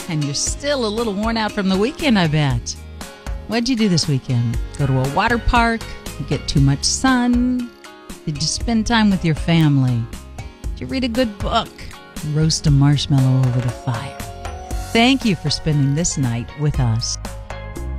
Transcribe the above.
And you're still a little worn out from the weekend, I bet. What'd you do this weekend? Go to a water park? Get too much sun? Did you spend time with your family? Did you read a good book? Roast a marshmallow over the fire? Thank you for spending this night with us.